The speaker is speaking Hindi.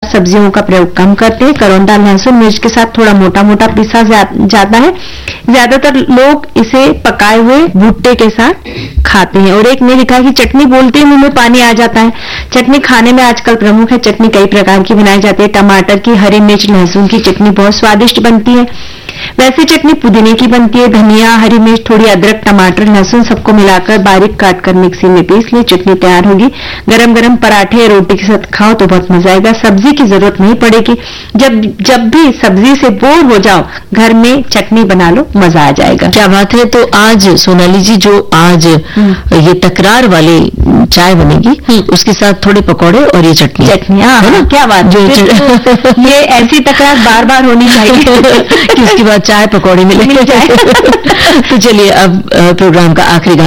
सब्जियों का प्रयोग कम करते हैं। करौंदा लहसुन मिर्च के साथ थोड़ा मोटा मोटा पीसा जाता है। ज्यादातर लोग इसे पकाए हुए भुट्टे के साथ खाते हैं। और एक ने लिखा है कि चटनी बोलते ही मुंह में पानी आ जाता है। चटनी खाने में आजकल प्रमुख है। चटनी कई प्रकार की बनाई जाती है। टमाटर की, हरी मिर्च, लहसुन की चटनी बहुत स्वादिष्ट बनती है। वैसे चटनी पुदीने की बनती है। धनिया, हरी मिर्च, थोड़ी अदरक, टमाटर, लहसुन सबको मिलाकर बारीक काटकर मिक्सी में पीस ले, चटनी तैयार होगी। गरम गरम पराठे रोटी के साथ खाओ तो बहुत मजा आएगा। सब्जी की जरूरत नहीं पड़ेगी। जब भी सब्जी से बोर हो जाओ, घर में चटनी बना लो, मजा आ जाएगा। क्या बात है। तो आज सोनाली जी जो आज ये तकरार वाली चाय बनेगी, उसके साथ थोड़े पकौड़े और ये चटनी है ना। क्या बात जो ये ऐसी तकरार बार बार होनी चाहिए कि उसके बाद चाय पकौड़े मिल जाए। तो चलिए अब प्रोग्राम का आखिरी गाना